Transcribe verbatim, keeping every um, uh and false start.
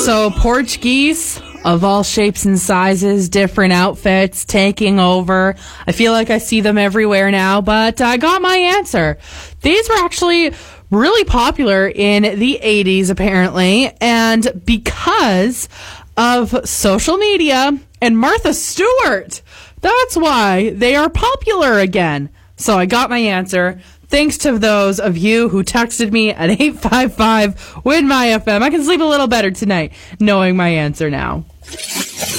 So Portuguese of all shapes and sizes, different outfits, taking over. I feel like I see them everywhere now, but I got my answer. These were actually really popular in the eighties, apparently, and because of social media and Martha Stewart, that's why they are popular again. So I got my answer. Thanks to those of you who texted me at eight five five, W I N M Y F M. I can sleep a little better tonight knowing my answer now.